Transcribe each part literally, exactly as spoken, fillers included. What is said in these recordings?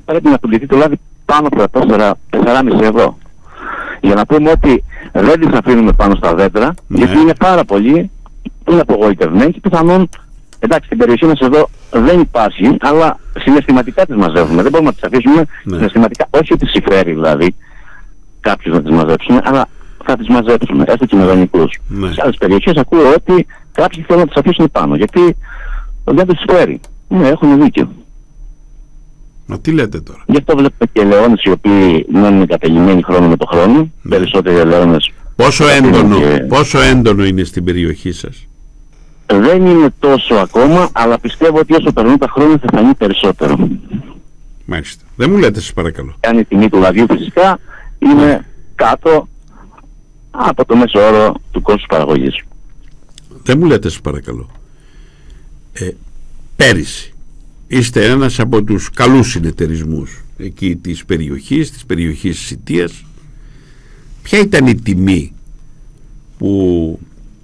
πρέπει να πουληθεί το λάδι πάνω από τα τέσσερα κόμμα πέντε ευρώ. Για να πούμε ότι δεν τις αφήνουμε πάνω στα δέντρα, ναι. γιατί είναι πάρα πολλοί που είναι απογοητευμένοι και πιθανόν, εντάξει, στην περιοχή μας εδώ δεν υπάρχει, αλλά συναισθηματικά τις μαζεύουμε. Δεν μπορούμε να τις αφήσουμε ναι. συναισθηματικά, όχι ότι συμφέρει δηλαδή κάποιους να τις μαζέψουμε, αλλά θα τις μαζέψουμε, έστω και με δανεικούς. Ναι. Σε άλλες περιοχές ακούω ότι κάποιοι θέλουν να τις αφήσουν πάνω, γιατί δεν τους συμφέρει. Ναι, έχουν δίκιο. Μα τι λέτε τώρα. Γι' αυτό βλέπετε και ελαιώνες οι οποίοι μένουν εγκατελειμμένοι χρόνο με το χρόνο. Ναι. Περισσότεροι ελαιώνες. Πόσο έντονο, και... πόσο έντονο είναι στην περιοχή σας? Δεν είναι τόσο ακόμα, αλλά πιστεύω ότι όσο περνούν τα χρόνια θα φανεί περισσότερο. Μάλιστα. Δεν μου λέτε σας παρακαλώ. Αν η τιμή του λαδιού φυσικά είναι ναι. κάτω από το μέσο όρο του κόστους παραγωγής. Δεν μου λέτε σας παρακαλώ. Ε, πέρυσι είστε ένας από τους καλούς συνεταιρισμούς εκεί της περιοχής, της περιοχής της Σιτίας. Ποια ήταν η τιμή που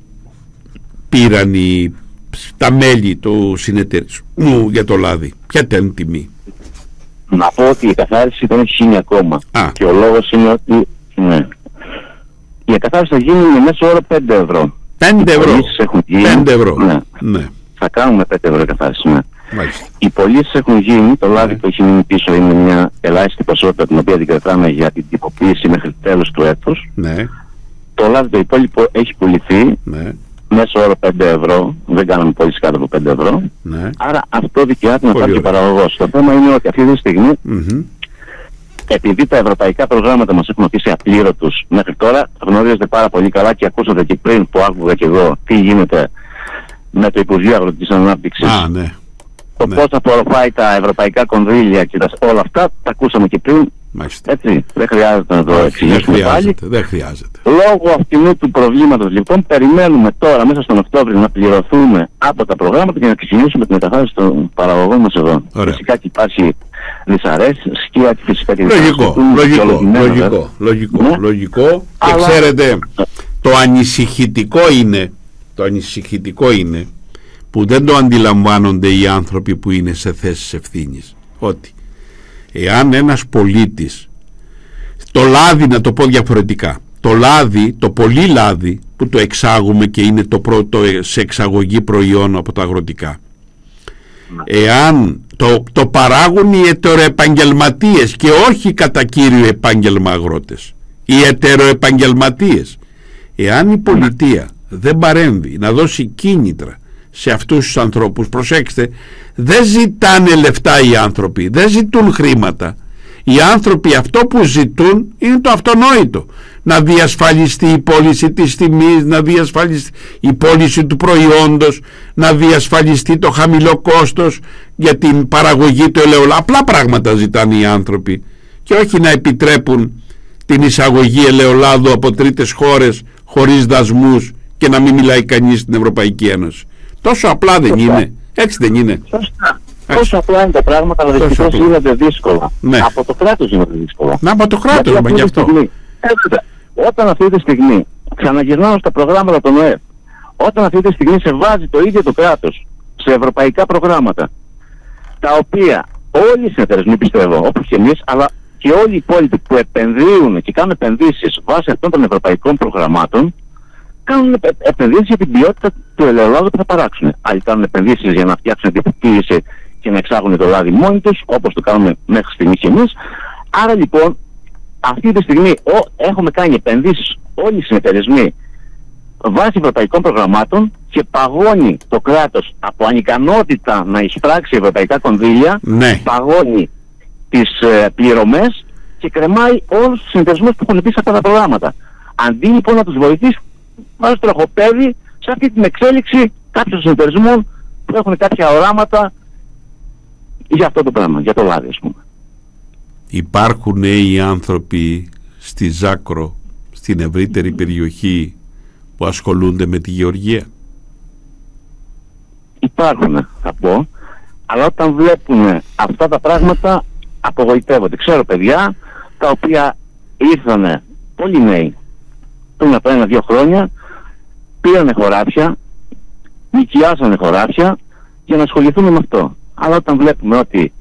πήραν οι, τα μέλη του συνεταιρισμού για το λάδι? Ποια ήταν η τιμή? Να πω ότι η εκαθάριση δεν έχει γίνει ακόμα. Α. Και ο λόγος είναι ότι ναι. η εκαθάριση θα γίνει με μέσο όρο πέντε ευρώ. πέντε ευρώ. πέντε ευρώ. Ναι. Ναι. Θα κάνουμε πέντε ευρώ εκαθάριση. Ναι. Μάλιστα. Οι πωλήσεις έχουν γίνει, το λάδι ναι. που έχει μείνει πίσω είναι μια ελάχιστη ποσότητα την οποία την κρατάμε για την τυποποίηση μέχρι τέλος του έτους. Ναι. Το λάδι το υπόλοιπο έχει πουληθεί ναι. μέσω όρο πέντε ευρώ, δεν κάναμε πωλήσεις κάτω από πέντε ευρώ. Ναι. Άρα αυτό δικαιάται να πάρει και ο παραγωγός. Το θέμα είναι ότι αυτή τη στιγμή, mm-hmm. επειδή τα ευρωπαϊκά προγράμματα μας έχουν αφήσει απλήρωτους μέχρι τώρα, γνωρίζετε πάρα πολύ καλά και ακούσατε και πριν που άκουγα και εγώ τι γίνεται με το Υπουργείο Αγροτικής Ανάπτυξης. Α, ναι. Το ναι. πώς θα απορροφάει τα ευρωπαϊκά κονδύλια και τα, όλα αυτά, τα ακούσαμε και πριν. Μάλιστα. Έτσι, δεν χρειάζεται να το εξηγήσουμε πάλι. Δεν χρειάζεται. Λόγω αυτού του προβλήματος λοιπόν, περιμένουμε τώρα μέσα στον Οκτώβριο να πληρωθούμε από τα προγράμματα και να ξεκινήσουμε την εκαθάριση των παραγωγών μας εδώ. Ωραία. Φυσικά και υπάρχει δυσαρέσκεια και φυσικά και λογικό, λογικό, λογικό, λογικό, ναι. λογικό. Αλλά... Και ξέρετε, το ανησυχητικό είναι, το ανησυχητικό είναι που δεν το αντιλαμβάνονται οι άνθρωποι που είναι σε θέσεις ευθύνης, ότι εάν ένας πολίτης, το λάδι, να το πω διαφορετικά, το λάδι, το πολύ λάδι που το εξάγουμε και είναι το πρώτο σε εξαγωγή προϊόν από τα αγροτικά, εάν το, το παράγουν οι ετεροεπαγγελματίες και όχι κατά κύριο επάγγελμα αγρότες, οι ετεροεπαγγελματίες, εάν η πολιτεία δεν παρέμβει να δώσει κίνητρα σε αυτούς τους ανθρώπους, προσέξτε, δεν ζητάνε λεφτά οι άνθρωποι, δεν ζητούν χρήματα. Οι άνθρωποι αυτό που ζητούν είναι το αυτονόητο, να διασφαλιστεί η πώληση της τιμής, να διασφαλιστεί η πώληση του προϊόντος, να διασφαλιστεί το χαμηλό κόστος για την παραγωγή του ελαιολάδου. Απλά πράγματα ζητάνε οι άνθρωποι και όχι να επιτρέπουν την εισαγωγή ελαιολάδου από τρίτες χώρες χωρίς δασμούς και να μην μιλάει κανείς στην Ευρωπαϊκή Ένωση. Τόσο απλά δεν Σωστά. είναι. Έτσι δεν είναι. Σωστά. Τόσο απλά είναι τα πράγματα, αλλά δυστυχώς γίνονται δύσκολα. Ναι. Από το κράτος γίνονται δύσκολα. Να, από το κράτος, μα γι' αυτό. Στιγμή, έτσι, όταν αυτή τη στιγμή ξαναγυρνάω στα προγράμματα των ΟΕΕ, όταν αυτή τη στιγμή σε βάζει το ίδιο το κράτος σε ευρωπαϊκά προγράμματα, τα οποία όλοι οι συνεταιρισμοί, πιστεύω, όπως και εμείς, αλλά και όλοι οι υπόλοιποι που επενδύουν και κάνουν επενδύσεις βάσει αυτών των ευρωπαϊκών προγραμμάτων, κάνουν επενδύσεις για την ποιότητα του ελαιολάδου που θα παράξουν. Άλλοι κάνουν επενδύσεις για να φτιάξουν τυποποίηση και να εξάγουν το λάδι μόνοι τους, όπως το κάνουμε μέχρι στιγμής και εμείς. Άρα λοιπόν, αυτή τη στιγμή ο, έχουμε κάνει επενδύσεις όλοι οι συνεταιρισμοί βάσει ευρωπαϊκών προγραμμάτων και παγώνει το κράτος από ανικανότητα να εισπράξει ευρωπαϊκά κονδύλια, ναι. παγώνει τις ε, πληρωμές και κρεμάει όλους τους συνεταιρισμούς που έχουν πει σε αυτά τα προγράμματα. Αντί λοιπόν να τους βοηθήσει, μας τροχοπέδει σε αυτή την εξέλιξη κάποιων συνεταιρισμών που έχουν κάποια οράματα για αυτό το πράγμα, για το λάδι, ας πούμε. Υπάρχουν νέοι άνθρωποι στη Ζάκρο, στην ευρύτερη περιοχή, που ασχολούνται με τη γεωργία? Υπάρχουν, θα πω, αλλά όταν βλέπουν αυτά τα πράγματα απογοητεύονται. Ξέρω παιδιά τα οποία ήρθανε πολύ νέοι πριν από ένα-δύο χρόνια, πήρανε χωράφια, νοικιάσανε χωράφια για να ασχοληθούν με αυτό. Αλλά όταν βλέπουμε ότι